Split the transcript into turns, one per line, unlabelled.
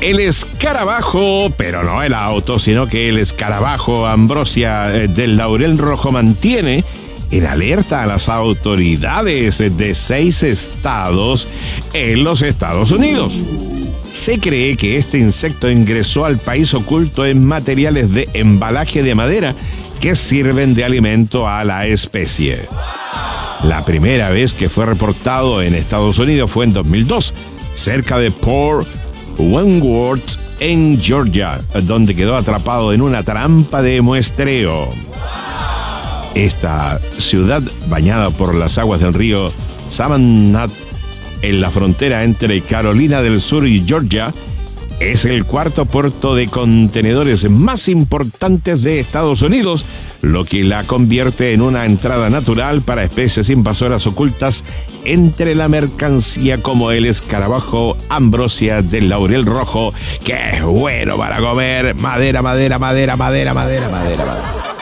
El escarabajo, pero no el auto, sino que el escarabajo Ambrosia del Laurel Rojo mantiene en alerta a las autoridades de 6 estados en los Estados Unidos. Se cree que este insecto ingresó al país oculto en materiales de embalaje de madera que sirven de alimento a la especie. La primera vez que fue reportado en Estados Unidos fue en 2002, cerca de Port Wentworth, en Georgia, donde quedó atrapado en una trampa de muestreo. Esta ciudad, bañada por las aguas del río Savannah, en la frontera entre Carolina del Sur y Georgia, es el cuarto puerto de contenedores más importantes de Estados Unidos, lo que la convierte en una entrada natural para especies invasoras ocultas entre la mercancía como el escarabajo Ambrosia del Laurel Rojo, que es bueno para comer. Madera, madera, madera, madera, madera, madera, madera.